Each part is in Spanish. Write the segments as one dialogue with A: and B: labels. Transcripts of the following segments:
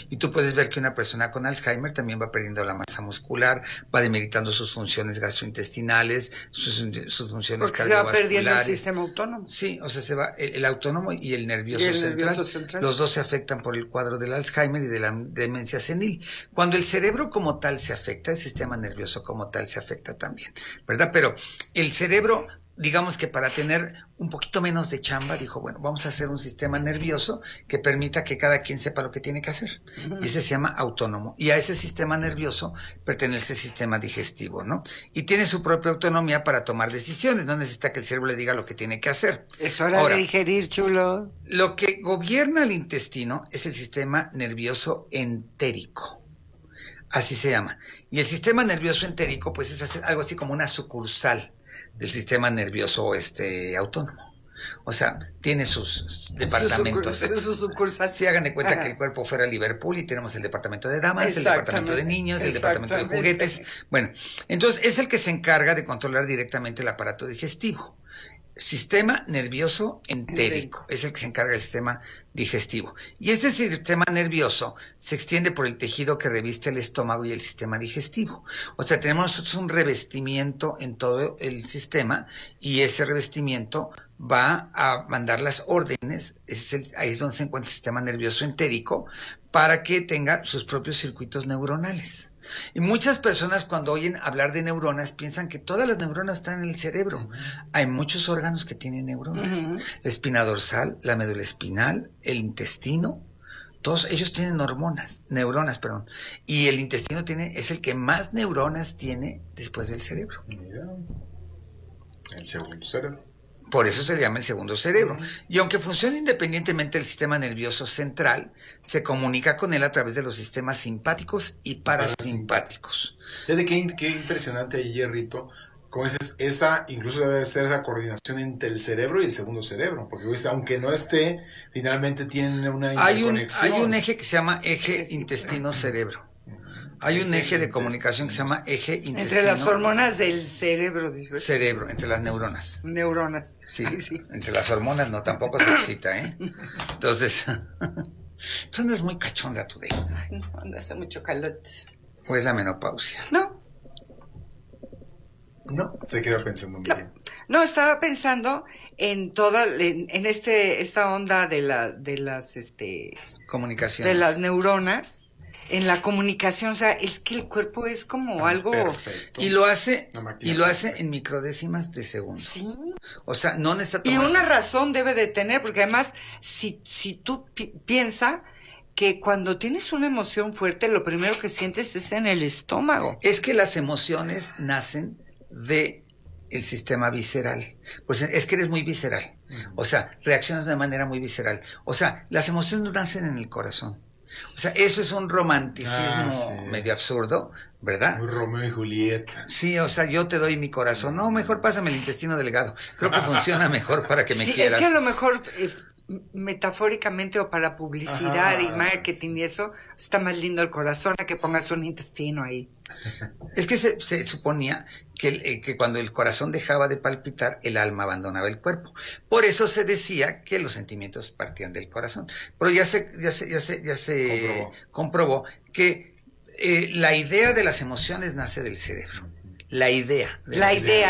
A: Y tú puedes ver que una persona con Alzheimer también va perdiendo la masa muscular, va debilitando sus funciones gastrointestinales, sus funciones
B: porque cardiovasculares. Se va perdiendo el sistema autónomo.
A: Sí, o sea, se va el autónomo y el nervioso,
B: nervioso
A: central. Los dos se afectan por el cuadro del Alzheimer y de la demencia senil. Cuando el cerebro como tal se afecta, el sistema nervioso como tal se afecta también, ¿verdad? Pero el cerebro, digamos que para tener un poquito menos de chamba, dijo, bueno, vamos a hacer un sistema nervioso que permita que cada quien sepa lo que tiene que hacer. Y ese se llama autónomo. Y a ese sistema nervioso pertenece el sistema digestivo, ¿no? Y tiene su propia autonomía para tomar decisiones. No necesita que el cerebro le diga lo que tiene que hacer.
B: Es hora de digerir, chulo.
A: Lo que gobierna el intestino es el sistema nervioso entérico. Así se llama. Y el sistema nervioso entérico, pues es algo así como una sucursal del sistema nervioso autónomo. O sea, tiene sus departamentos.
B: Su sucursal.
A: Sí, hagan de cuenta que el cuerpo fuera Liverpool y tenemos el departamento de damas, el departamento de niños, el departamento de juguetes. Bueno, entonces es el que se encarga de controlar directamente el aparato digestivo. Sistema nervioso entérico, es el que se encarga del sistema digestivo. Y este sistema nervioso se extiende por el tejido que reviste el estómago y el sistema digestivo. O sea, tenemos nosotros un revestimiento en todo el sistema y ese revestimiento va a mandar las órdenes, ahí es donde se encuentra el sistema nervioso entérico, para que tenga sus propios circuitos neuronales. Y muchas personas cuando oyen hablar de neuronas piensan que todas las neuronas están en el cerebro. Hay muchos órganos que tienen neuronas. La espina dorsal, la médula espinal, el intestino, todos ellos tienen neuronas. Y el intestino es el que más neuronas tiene después del cerebro.
C: Mira, el segundo cerebro.
A: Por eso se le llama el segundo cerebro. Y aunque funciona independientemente del sistema nervioso central, se comunica con él a través de los sistemas simpáticos y parasimpáticos.
C: Fíjate qué impresionante ahí, Hierrito. Como dices, incluso debe ser esa coordinación entre el cerebro y el segundo cerebro. Porque aunque no esté, finalmente tiene una interconexión.
A: Hay un eje que se llama eje intestino-cerebro. Hay un eje de comunicación que se llama eje intestino.
B: Entre las hormonas del cerebro, dices.
A: Cerebro, entre las neuronas.
B: Neuronas.
A: Sí, entre las hormonas no, tampoco se excita, ¿eh? Entonces, tú andas muy cachonda, tú,
B: Ay, no, hace mucho calor.
A: ¿O es la menopausia?
B: No.
C: No, se quedó pensando muy bien.
B: No, estaba pensando en esta onda de las
A: comunicaciones.
B: De las neuronas. En la comunicación, o sea, es que el cuerpo es como algo...
A: Perfecto. Y lo hace en microdécimas de segundo.
B: Sí.
A: O sea, no necesita
B: Y una razón debe de tener, porque además, si tú piensas que cuando tienes una emoción fuerte, lo primero que sientes es en el estómago.
A: Es que las emociones nacen de el sistema visceral. Pues es que eres muy visceral. O sea, reaccionas de manera muy visceral. O sea, las emociones nacen en el corazón. O sea, eso es un romanticismo medio absurdo, ¿verdad?
C: Muy Romeo y Julieta.
A: Sí, o sea, yo te doy mi corazón. No, mejor pásame el intestino delgado. Creo que funciona mejor para que me quieras.
B: Es que a lo mejor metafóricamente o para publicidad y marketing y eso, está más lindo el corazón a que pongas un intestino ahí.
A: Es que se suponía que cuando el corazón dejaba de palpitar, el alma abandonaba el cuerpo. Por eso se decía que los sentimientos partían del corazón. Pero ya se comprobó que la idea de las emociones nace del cerebro. La idea del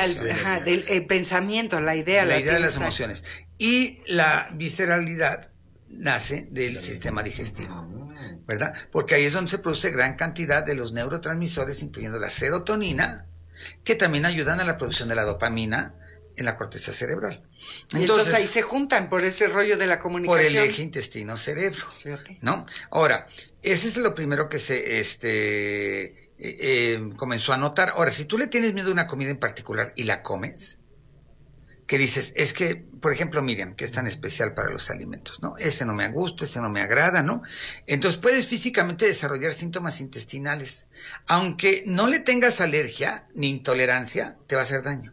B: pensamiento, la idea
A: de las emociones. Y la visceralidad nace del sistema digestivo, ¿verdad? Porque ahí es donde se produce gran cantidad de los neurotransmisores, incluyendo la serotonina, que también ayudan a la producción de la dopamina en la corteza cerebral.
B: Entonces ahí se juntan por ese rollo de la comunicación.
A: Por el eje intestino-cerebro, ¿no? Ahora, ese es lo primero que se comenzó a notar. Ahora, si tú le tienes miedo a una comida en particular y la comes, que dices, es que, por ejemplo, Miriam, que es tan especial para los alimentos, ¿no? Ese no me gusta, ese no me agrada, ¿no? Entonces puedes físicamente desarrollar síntomas intestinales. Aunque no le tengas alergia ni intolerancia, te va a hacer daño.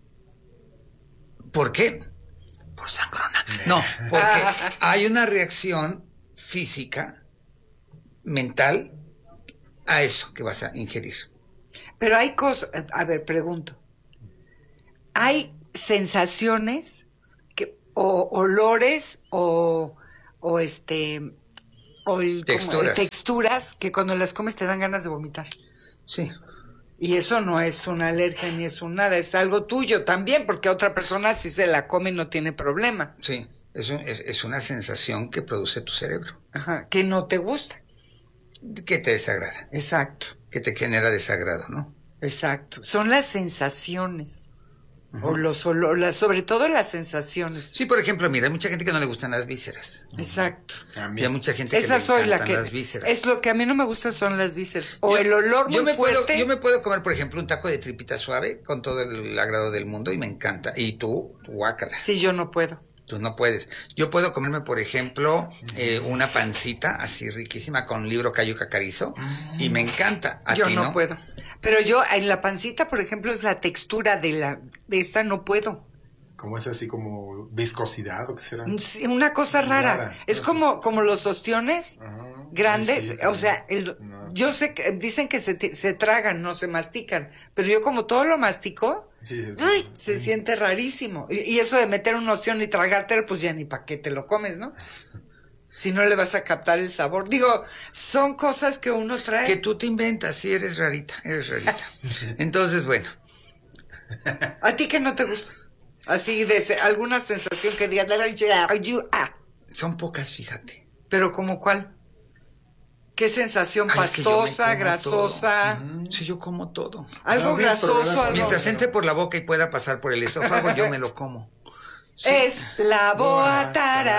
A: ¿Por qué? Por sangrona. No, porque hay una reacción física, mental, a eso que vas a ingerir.
B: Pero hay cosas, a ver, pregunto. Hay sensaciones o olores o texturas que cuando las comes te dan ganas de vomitar.
A: Sí.
B: Y eso no es una alergia ni es un nada, es algo tuyo también, porque otra persona si se la come no tiene problema.
A: Sí, es una sensación que produce tu cerebro.
B: Ajá, que no te gusta.
A: Que te desagrada.
B: Exacto.
A: Que te genera desagrado, ¿no?
B: Exacto. Son las sensaciones. O sobre todo las sensaciones.
A: Sí, por ejemplo, mira, hay mucha gente que no le gustan las vísceras.
B: Exacto.
A: Y hay mucha gente que le encantan las vísceras.
B: Es lo que a mí no me gusta son las vísceras. O el olor muy fuerte.
A: Yo me puedo comer, por ejemplo, un taco de tripita suave con todo el agrado del mundo y me encanta. Y tú, guácala.
B: Sí, yo no puedo.
A: Tú no puedes. Yo puedo comerme, por ejemplo, una pancita así riquísima con libro Cayo Cacarizo y me encanta.
B: Yo no puedo. Pero yo en la pancita, por ejemplo, es la textura de esta, no puedo.
C: ¿Cómo es así como viscosidad o qué será?
B: Una cosa rara. Es como los ostiones grandes.
C: Sí,
B: o sea, yo sé que dicen que se tragan, no se mastican. Pero yo como todo lo mastico, se siente rarísimo. Y eso de meter un ostión y tragártelo, pues ya ni para qué te lo comes, ¿no? Si no le vas a captar el sabor. Digo, son cosas que uno trae.
A: Que tú te inventas, sí, eres rarita. Entonces, bueno.
B: ¿A ti qué no te gusta? Así de alguna sensación que diga.
A: Son pocas, fíjate.
B: ¿Pero como cuál? ¿Qué sensación? ¿Pastosa, grasosa?
A: Sí, yo como todo.
B: Algo grasoso, algo...
A: Mientras entre por la boca y pueda pasar por el esófago, yo me lo como.
B: Sí. Es la boa,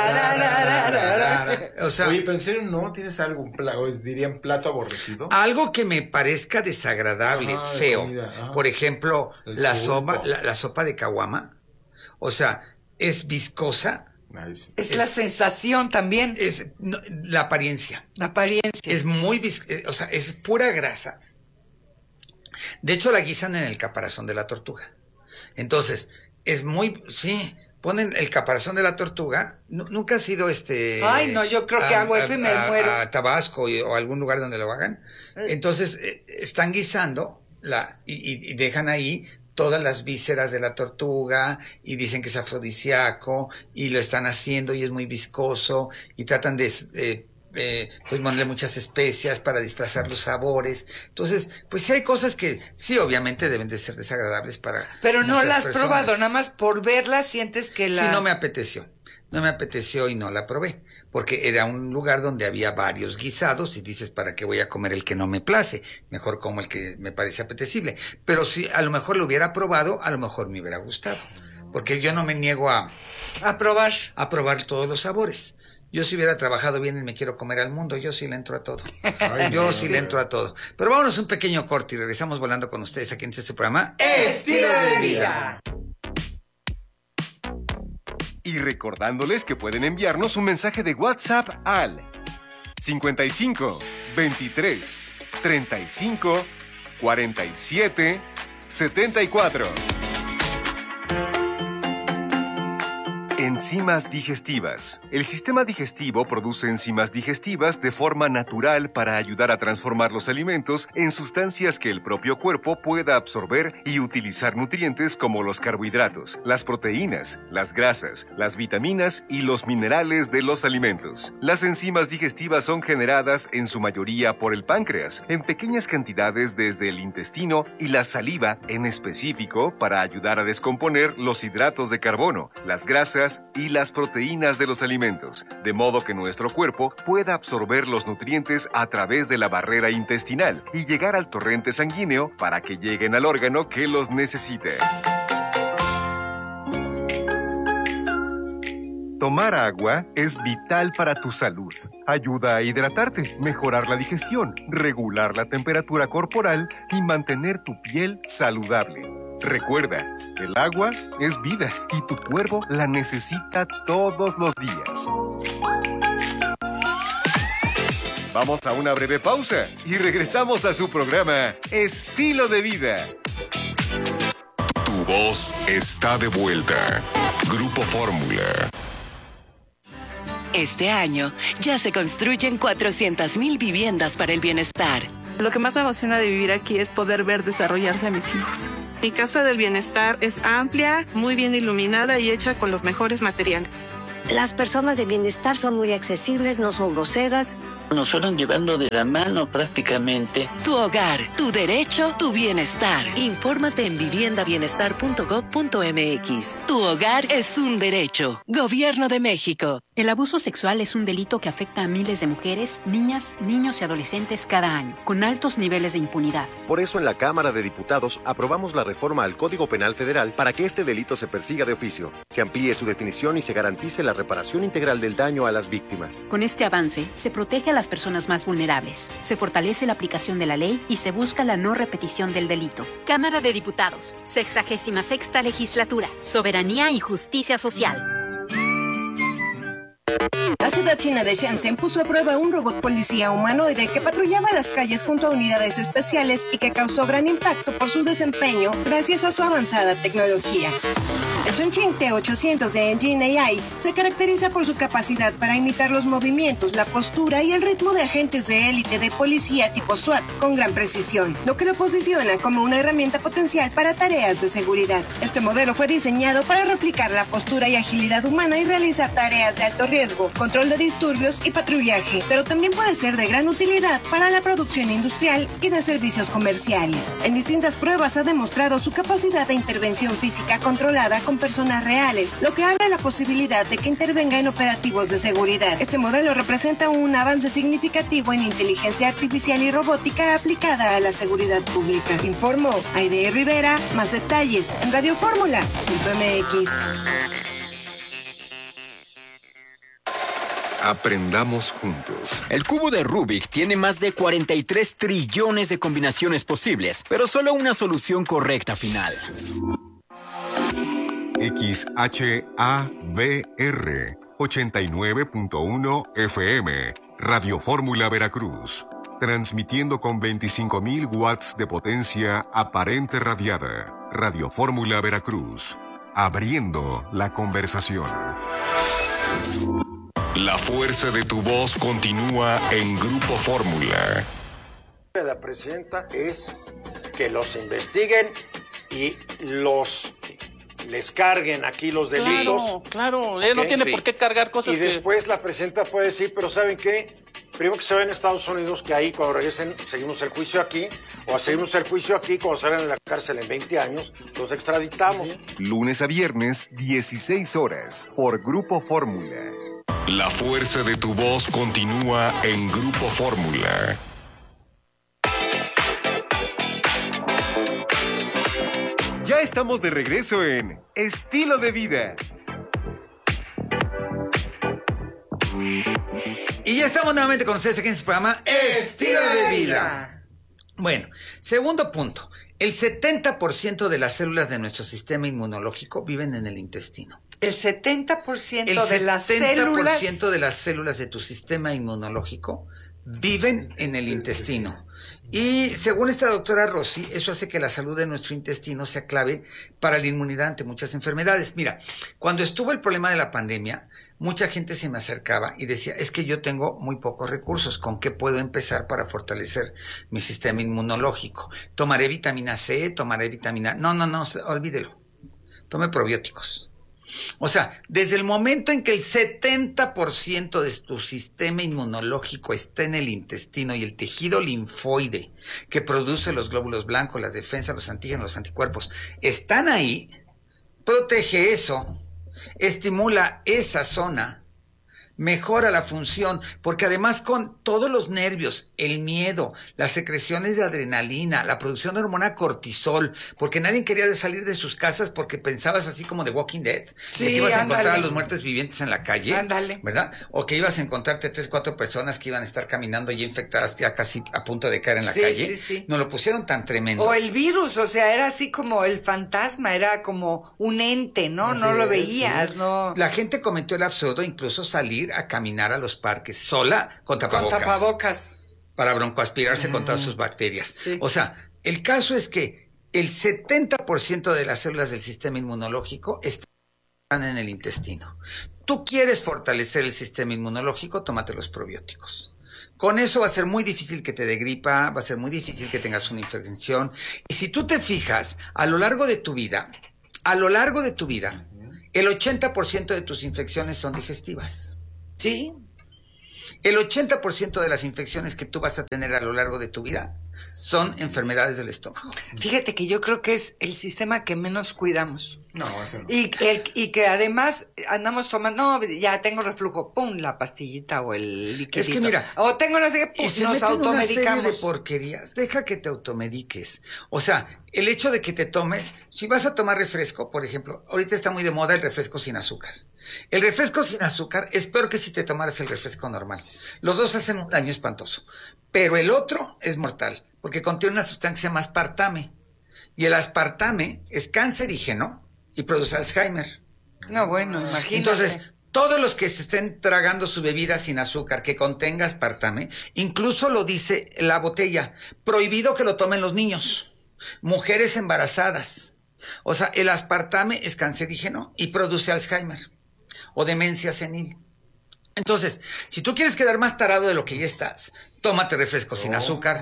A: o sea,
C: oye, pero en serio, ¿no tienes algo, dirían plato aborrecido?
A: Algo que me parezca desagradable, feo. Por ejemplo, la sopa de caguama. O sea, es viscosa.
B: Es la sensación también.
A: Es la apariencia.
B: La apariencia.
A: Es muy o sea, es pura grasa. De hecho, la guisan en el caparazón de la tortuga. Entonces, es muy... Sí, ponen el caparazón de la tortuga. Nunca ha sido
B: Ay, no, yo creo que hago eso y me muero.
A: A Tabasco o algún lugar donde lo hagan. Entonces, están guisando y dejan ahí todas las vísceras de la tortuga y dicen que es afrodisíaco y lo están haciendo y es muy viscoso y tratan de pues ponerle muchas especias para disfrazar los sabores. Entonces, pues sí hay cosas que sí obviamente deben de ser desagradables para
B: pero no las has probado, nada más por verlas sientes que
A: Sí, no me apeteció y no la probé, porque era un lugar donde había varios guisados y dices, ¿para qué voy a comer el que no me place? Mejor como el que me parece apetecible. Pero si a lo mejor lo hubiera probado, a lo mejor me hubiera gustado, porque yo no me niego a probar todos los sabores. Yo si hubiera trabajado bien en Me Quiero Comer al Mundo, yo sí le entro a todo. Le entro a todo. Pero vámonos un pequeño corte y regresamos volando con ustedes aquí en este programa
B: Estilo de Vida.
D: Y recordándoles que pueden enviarnos un mensaje de WhatsApp al 55 23 35 47 74. Enzimas digestivas. El sistema digestivo produce enzimas digestivas de forma natural para ayudar a transformar los alimentos en sustancias que el propio cuerpo pueda absorber y utilizar nutrientes como los carbohidratos, las proteínas, las grasas, las vitaminas y los minerales de los alimentos. Las enzimas digestivas son generadas en su mayoría por el páncreas, en pequeñas cantidades desde el intestino y la saliva en específico para ayudar a descomponer los hidratos de carbono, las grasas y las proteínas de los alimentos, de modo que nuestro cuerpo pueda absorber los nutrientes a través de la barrera intestinal y llegar al torrente sanguíneo para que lleguen al órgano que los necesite. Tomar agua es vital para tu salud. Ayuda a hidratarte, mejorar la digestión, regular la temperatura corporal y mantener tu piel saludable. Recuerda, el agua es vida y tu cuerpo la necesita todos los días. Vamos a una breve pausa y regresamos a su programa Estilo de Vida.
E: Tu voz está de vuelta. Grupo Fórmula.
F: Este año ya se construyen 400,000 viviendas para el bienestar.
G: Lo que más me emociona de vivir aquí es poder ver desarrollarse a mis hijos. Mi casa del bienestar es amplia, muy bien iluminada y hecha con los mejores materiales.
H: Las personas de bienestar son muy accesibles, no son groseras.
I: Nos fueron llevando de la mano prácticamente.
F: Tu hogar, tu derecho, tu bienestar. Infórmate en viviendabienestar.gov.mx. Tu hogar es un derecho. Gobierno de México.
J: El abuso sexual es un delito que afecta a miles de mujeres, niñas, niños y adolescentes cada año, con altos niveles de impunidad.
K: Por eso en la Cámara de Diputados aprobamos la reforma al Código Penal Federal para que este delito se persiga de oficio, se amplíe su definición y se garantice la reparación integral del daño a las víctimas.
J: Con este avance, se protege a las personas más vulnerables, se fortalece la aplicación de la ley y se busca la no repetición del delito.
L: Cámara de Diputados, 66ª Legislatura, Soberanía y Justicia Social.
M: La ciudad china de Shenzhen puso a prueba un robot policía humanoide que patrullaba las calles junto a unidades especiales y que causó gran impacto por su desempeño gracias a su avanzada tecnología. El Chongqing T800 de Engine AI se caracteriza por su capacidad para imitar los movimientos, la postura y el ritmo de agentes de élite de policía tipo SWAT con gran precisión, lo que lo posiciona como una herramienta potencial para tareas de seguridad. Este modelo fue diseñado para replicar la postura y agilidad humana y realizar tareas de alto riesgo, control de disturbios y patrullaje, pero también puede ser de gran utilidad para la producción industrial y de servicios comerciales. En distintas pruebas ha demostrado su capacidad de intervención física controlada con personas reales, lo que abre la posibilidad de que intervenga en operativos de seguridad. Este modelo representa un avance significativo en inteligencia artificial y robótica aplicada a la seguridad pública. Informó Aide Rivera. Más detalles en radioformula.mx.
E: Aprendamos juntos.
N: El cubo de Rubik tiene más de 43 trillones de combinaciones posibles, pero solo una solución correcta final.
E: XHABR 89.1 FM, Radio Fórmula Veracruz, transmitiendo con 25.000 watts de potencia aparente radiada. Radio Fórmula Veracruz, abriendo la conversación. La fuerza de tu voz continúa en Grupo Fórmula.
O: La presidenta es que los investiguen y les carguen aquí los delitos.
P: Claro, él no tiene por qué cargar cosas.
O: Y después la presidenta puede decir, pero ¿saben qué? Primero que se vayan a Estados Unidos, que ahí cuando regresen seguimos el juicio aquí, o seguimos el juicio aquí cuando salgan de la cárcel en 20 años, los extraditamos.
D: Lunes a viernes, 16 horas, por Grupo Fórmula.
E: La fuerza de tu voz continúa en Grupo Fórmula.
D: Ya estamos de regreso en Estilo de Vida.
A: Y ya estamos nuevamente con ustedes aquí en su programa Estilo de Vida. Bueno, segundo punto. El 70% de las células de nuestro sistema inmunológico viven en el intestino.
B: El 70% de las células...
A: El 70% de las células de tu sistema inmunológico viven en el intestino. Y según esta doctora Rossi, eso hace que la salud de nuestro intestino sea clave para la inmunidad ante muchas enfermedades. Mira, cuando estuvo el problema de la pandemia, mucha gente se me acercaba y decía, es que yo tengo muy pocos recursos, ¿con qué puedo empezar para fortalecer mi sistema inmunológico? ¿Tomaré vitamina C? ¿Tomaré vitamina...? No, olvídelo. Tome probióticos. O sea, desde el momento en que el 70% de tu sistema inmunológico está en el intestino y el tejido linfoide que produce los glóbulos blancos, las defensas, los antígenos, los anticuerpos, están ahí, protege eso, estimula esa zona, mejora la función, porque además con todos los nervios, el miedo, las secreciones de adrenalina, la producción de hormona cortisol, porque nadie quería salir de sus casas porque pensabas así como de Walking Dead,
B: sí,
A: de que ibas a encontrar a los muertos vivientes en la calle,
B: ándale,
A: ¿verdad? O que ibas a encontrarte 3, 4 personas que iban a estar caminando ya infectadas, ya casi a punto de caer en la calle. Sí. Nos lo pusieron tan tremendo.
B: O el virus, o sea, era así como el fantasma, era como un ente, ¿no? Así no lo veías, sí. No.
A: La gente cometió el absurdo, incluso salir a caminar a los parques sola con tapabocas. Para broncoaspirarse con todas sus bacterias. Sí. O sea, el caso es que el 70% de las células del sistema inmunológico están en el intestino. Tú quieres fortalecer el sistema inmunológico, tómate los probióticos. Con eso va a ser muy difícil que te dé gripa, va a ser muy difícil que tengas una infección. Y si tú te fijas, a lo largo de tu vida, el 80% de tus infecciones son digestivas.
B: Sí.
A: El 80% de las infecciones que tú vas a tener a lo largo de tu vida son enfermedades del estómago.
B: Fíjate que yo creo que es el sistema que menos cuidamos.
C: No, eso no.
B: Y que además andamos tomando, no, ya tengo reflujo, pum, la pastillita o el líquido.
A: Es que mira,
B: o tengo no sé qué,
A: pues nos automedicamos. Una serie de porquerías, deja que te automediques. O sea, el hecho de que te tomes, si vas a tomar refresco, por ejemplo, ahorita está muy de moda el refresco sin azúcar. El refresco sin azúcar es peor que si te tomaras el refresco normal. Los dos hacen un daño espantoso. Pero el otro es mortal, porque contiene una sustancia que se llama aspartame. Y el aspartame es cancerígeno y produce Alzheimer.
B: No, bueno, imagínate.
A: Entonces, todos los que se estén tragando su bebida sin azúcar que contenga aspartame, incluso lo dice la botella, prohibido que lo tomen los niños, mujeres embarazadas. O sea, el aspartame es cancerígeno y produce Alzheimer o demencia senil. Entonces, si tú quieres quedar más tarado de lo que ya estás, tómate refresco sin azúcar.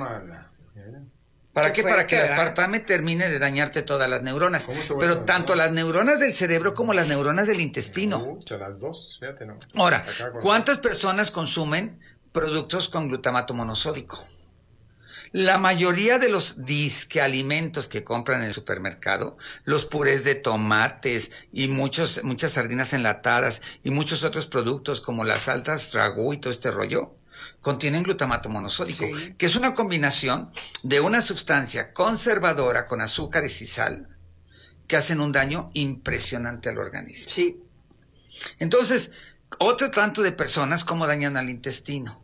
A: ¿Para qué? Para que el aspartame termine de dañarte todas las neuronas. Pero tanto las neuronas del cerebro como las neuronas del intestino.
C: Las dos, fíjate, no.
A: Ahora, ¿cuántas personas consumen productos con glutamato monosódico? La mayoría de los disque-alimentos que compran en el supermercado, los purés de tomates y muchas sardinas enlatadas y muchos otros productos como las salsas ragú y todo este rollo, contienen glutamato monosódico, sí, que es una combinación de una sustancia conservadora con azúcares y sal que hacen un daño impresionante al organismo.
B: Sí.
A: Entonces, otro tanto de personas cómo dañan al intestino,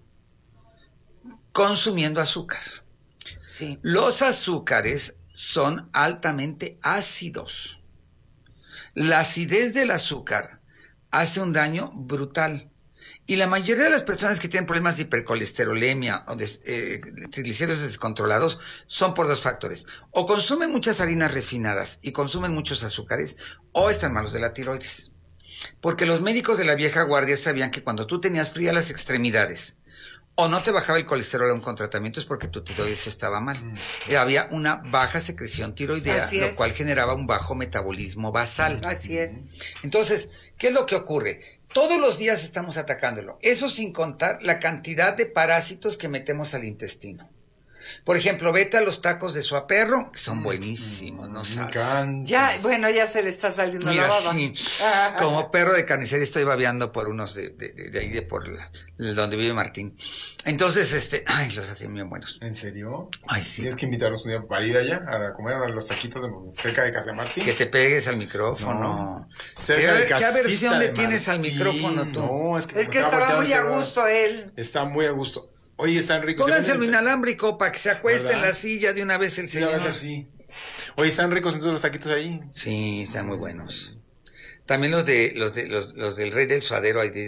A: consumiendo azúcar.
B: Sí.
A: Los azúcares son altamente ácidos. La acidez del azúcar hace un daño brutal. Y la mayoría de las personas que tienen problemas de hipercolesterolemia o de triglicéridos descontrolados son por dos factores. O consumen muchas harinas refinadas y consumen muchos azúcares, o están malos de la tiroides. Porque los médicos de la vieja guardia sabían que cuando tú tenías fría las extremidades o no te bajaba el colesterol aún con tratamiento es porque tu tiroides estaba mal. Había una baja secreción tiroidea, lo cual generaba un bajo metabolismo basal.
B: Así es.
A: Entonces, ¿qué es lo que ocurre? Todos los días estamos atacándolo. Eso sin contar la cantidad de parásitos que metemos al intestino. Por ejemplo, vete a los tacos de suaperro, que son buenísimos, ¿no sabes?
B: Ya, bueno, ya se le está saliendo la baba.
A: Sí, como perro de carnicería estoy babeando por unos de ahí, de por donde vive Martín. Entonces, ay, los hacen bien buenos.
C: ¿En serio?
A: Ay, sí.
C: Tienes que invitarnos un día para ir allá a comer a los taquitos cerca de casa de Martín.
A: Que te pegues al micrófono.
C: No. Cerca de casita.
A: ¿Qué aversión le tienes al micrófono tú?
C: No,
B: es que estaba muy a gusto él.
C: Está muy a gusto. Oye, están ricos.
A: Pónganselo inalámbrico para que se acueste en la silla de una vez el señor.
C: Una vez así. Oye, están ricos entonces los taquitos ahí.
A: Sí, están muy buenos. También los del Rey del Suadero ahí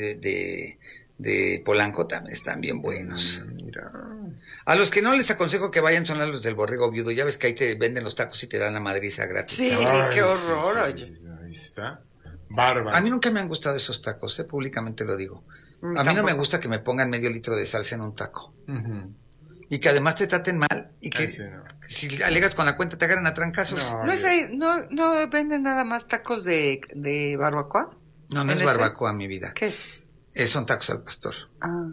A: de Polanco también están bien buenos.
C: Mira.
A: A los que no les aconsejo que vayan son a los del Borrego Viudo. Ya ves que ahí te venden los tacos y te dan la madriza gratis.
B: Sí, ay, qué horror.
C: Ahí está. Bárbaro.
A: A mí nunca me han gustado esos tacos, públicamente lo digo. A mí no me gusta que me pongan medio litro de salsa en un taco. Uh-huh. Y que además te traten mal. Y que si alegas con la cuenta te agarran a trancazos.
B: ¿No venden nada más tacos de barbacoa?
A: No es barbacoa, mi vida.
B: ¿Qué es?
A: Son tacos al pastor.
B: Ah.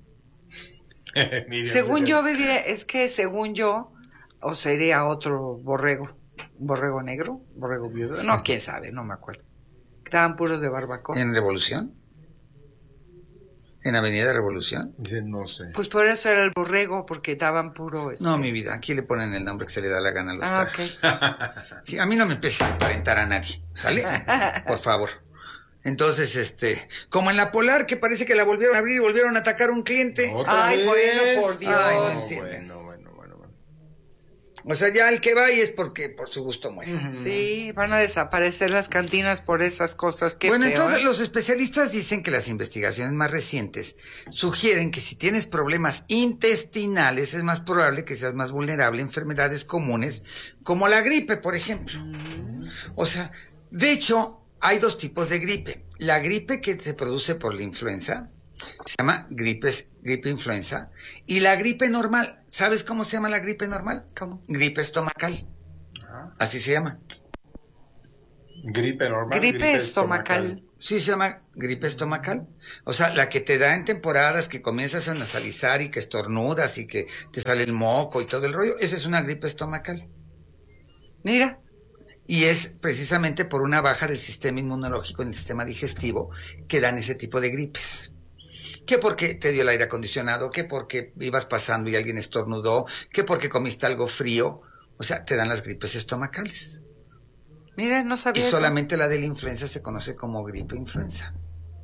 B: Según yo, según yo, o sería otro borrego. ¿Borrego negro? ¿Borrego viudo? No, quién sabe, no me acuerdo. Estaban puros de barbacoa.
A: ¿En Revolución? ¿En Avenida Revolución?
C: No sé.
B: Pues por eso era el borrego, porque daban puro...
A: No, mi vida, aquí le ponen el nombre que se le da la gana a los tacos. Okay. Sí, a mí no me empieces a aparentar a nadie, ¿sale? Por favor. Entonces, como en la Polar, que parece que la volvieron a abrir y volvieron a atacar a un cliente.
B: Ay, bueno, por Dios.
A: Ay, no, bueno. O sea, ya el que va y es porque por su gusto muere.
B: Sí, van a desaparecer las cantinas por esas cosas.
A: Bueno, entonces los especialistas dicen que las investigaciones más recientes sugieren que si tienes problemas intestinales es más probable que seas más vulnerable a enfermedades comunes como la gripe, por ejemplo. O sea, de hecho, hay dos tipos de gripe. La gripe que se produce por la influenza se llama gripe influenza, y la gripe normal, ¿sabes cómo se llama la gripe normal?
B: ¿Cómo?
A: Gripe estomacal. Así se llama.
C: Gripe normal.
B: Gripe estomacal.
A: Sí, se llama gripe estomacal. O sea, la que te da en temporadas que comienzas a nasalizar y que estornudas y que te sale el moco y todo el rollo. Esa es una gripe estomacal.
B: Mira.
A: Y es precisamente por una baja del sistema inmunológico en el sistema digestivo que dan ese tipo de gripes. Que porque te dio el aire acondicionado, que porque ibas pasando y alguien estornudó, que porque comiste algo frío. O sea, te dan las gripes estomacales.
B: Mira, no sabía
A: Y
B: eso.
A: solamente la de la influenza se conoce como gripe influenza.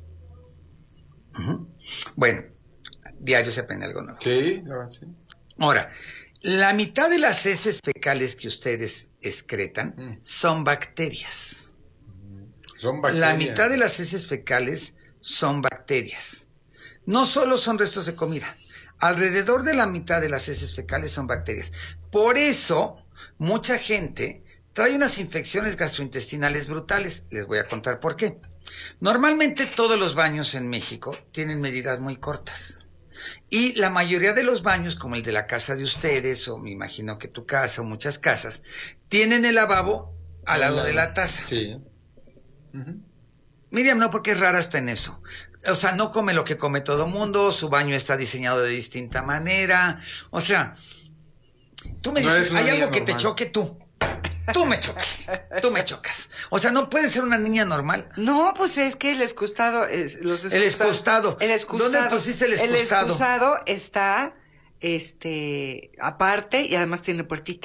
A: Bueno, diario se aprende algo nuevo.
C: Sí.
A: Ahora, la mitad de las heces fecales que ustedes excretan son bacterias. La mitad de las heces fecales son bacterias. No solo son restos de comida. Alrededor de la mitad de las heces fecales son bacterias. Por eso, mucha gente trae unas infecciones gastrointestinales brutales. Les voy a contar por qué. Normalmente todos los baños en México tienen medidas muy cortas. Y la mayoría de los baños, como el de la casa de ustedes, o me imagino que tu casa, o muchas casas, tienen el lavabo al lado de la taza.
C: Sí.
A: Miriam, no, porque es rara hasta en eso. O sea, no come lo que come todo mundo, su baño está diseñado de distinta manera. O sea, tú me dices, hay algo que te choque tú. Tú me chocas. O sea, no puedes ser una niña normal.
B: No, pues es que el excustado,
A: El excustado. ¿Dónde pusiste el excustado?
B: El excusado está, aparte y además tiene puertita.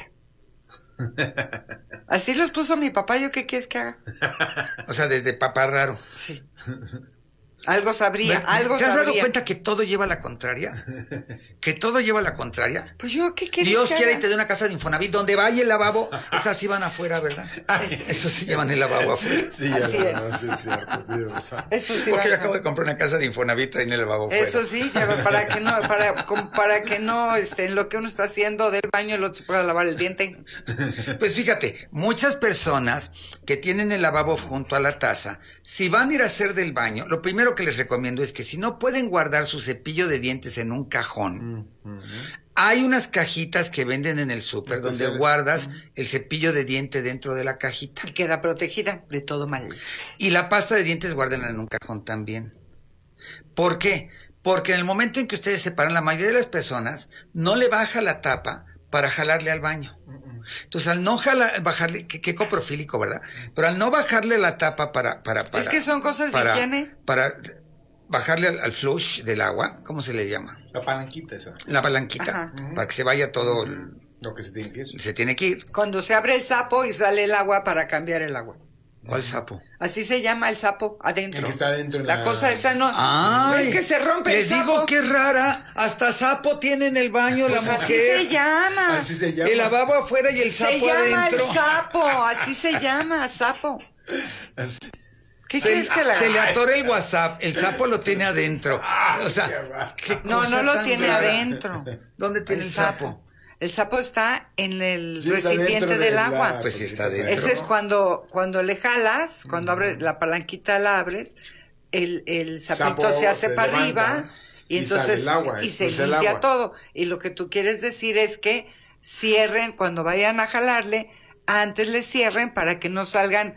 B: Así los puso mi papá. ¿Yo qué quieres que haga?
A: O sea, desde papá raro.
B: Sí. Algo sabría,
A: ¿Te has dado cuenta que todo lleva a la contraria? ¿Que todo lleva a la contraria?
B: Pues yo, ¿qué quieres
A: Dios
B: que
A: quiere
B: haga?
A: y te dé una casa de Infonavit donde vaya el lavabo. Esas sí van afuera, ¿verdad? Eso sí llevan el lavabo afuera.
C: Sí,
B: así es.
C: Sí, es cierto.
B: Eso sí.
A: Porque yo acabo de comprar una casa de Infonavit y en el lavabo afuera.
B: Eso sí, para que no, en lo que uno está haciendo del baño, el otro se pueda lavar el diente.
A: Pues fíjate, muchas personas que tienen el lavabo junto a la taza, si van a ir a hacer del baño, lo primero que les recomiendo es que si no pueden guardar su cepillo de dientes en un cajón, hay unas cajitas que venden en el súper donde guardas el cepillo de diente dentro de la cajita.
B: Y queda protegida de todo mal.
A: Y la pasta de dientes guárdenla en un cajón también. ¿Por qué? Porque en el momento en que ustedes separan, la mayoría de las personas no le baja la tapa para jalarle al baño. Entonces, al no bajarle, qué coprofílico, ¿verdad? Pero al no bajarle la tapa para
B: es que son cosas de higiene.
A: Para bajarle al flush del agua, ¿cómo se le llama?
C: La palanquita esa.
A: La palanquita, para que se vaya todo
C: lo que se tiene que ir.
A: Se tiene que ir.
B: Cuando se abre el sapo y sale el agua para cambiar el agua.
A: ¿Cuál sapo?
B: Así se llama el sapo, adentro.
C: El que está adentro.
B: La cosa esa no.
A: Ay,
B: es que se rompe el sapo.
A: Les digo que es rara. Hasta sapo tiene en el baño la mujer.
B: Así se llama.
C: Así se llama.
A: El lavabo afuera y el sapo adentro.
B: Se llama el sapo. Así se llama, sapo.
C: Así.
B: ¿Qué quieres que la...
A: Se le atora el WhatsApp, el sapo lo tiene adentro. O sea,
B: no lo tiene adentro.
A: ¿Dónde tiene el sapo?
B: El sapo está en el recipiente del agua.
A: Pues sí está adentro.
B: Ese es cuando le jalas, cuando abres la palanquita, la abres, el sapito se hace para arriba y entonces y se limpia todo. Y lo que tú quieres decir es que cierren cuando vayan a jalarle, antes le cierren para que no salgan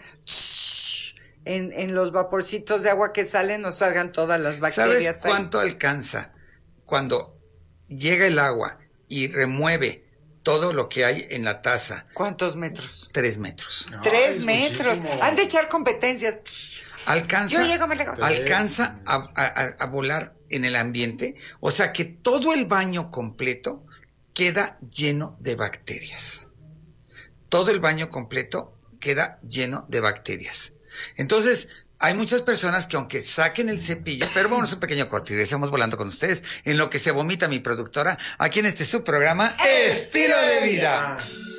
B: en los vaporcitos de agua que salen, no salgan todas las bacterias.
A: ¿Sabes cuánto alcanza cuando llega el agua y remueve todo lo que hay en la taza?
B: ¿Cuántos metros?
A: 3 metros.
B: 3 metros. Han de echar competencias.
A: Alcanza,
B: yo llego, me lego.
A: Alcanza a volar en el ambiente. O sea que todo el baño completo queda lleno de bacterias. Todo el baño completo queda lleno de bacterias. Entonces, hay muchas personas que aunque saquen el cepillo, pero vamos a un pequeño corte y regresamos volando con ustedes en lo que se vomita mi productora aquí en este su programa Estilo de Vida.